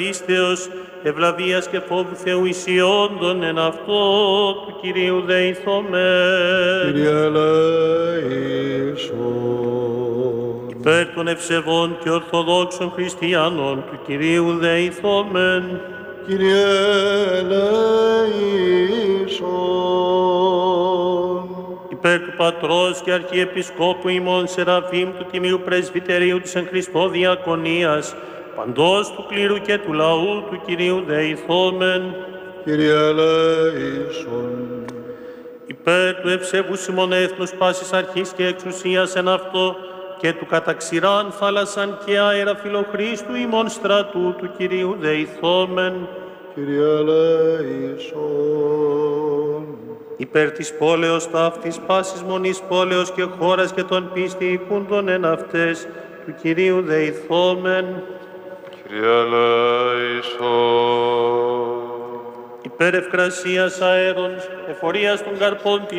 πίστεως, ευλαβίας και φόβου Θεού ισιόντων εν αυτό του Κυρίου δεηθόμεν. Κύριε ελέησον. Υπέρ των ευσεβών και ορθοδόξων χριστιανών του Κυρίου δεηθόμεν. Κύριε ελέησον. Υπέρ του Πατρός και Αρχιεπισκόπου ημών Σεραφείμ του Τιμίου Πρεσβυτερίου της εν Χριστώ Διακονίας, παντός του κλήρου και του λαού του Κυρίου δεηθόμεν. Κύριε ελέησον. Υπέρ του ευσεβού ημών έθνους πάσης αρχής και εξουσίας εν αυτό και του καταξηράν θάλασσαν και αέρα φιλοχρίστου ημών στρατού του Κυρίου δεηθόμεν. Κύριε ελέησον. Υπέρ της πόλεως ταύτης πάσης μονής πόλεως και χώρας και των πίστη οικούντων εν αυτές του Κυρίου δεηθόμεν. Κύριε ελέησον. Υπέρ ευκρασίας αέρων, εφορίας των καρπών της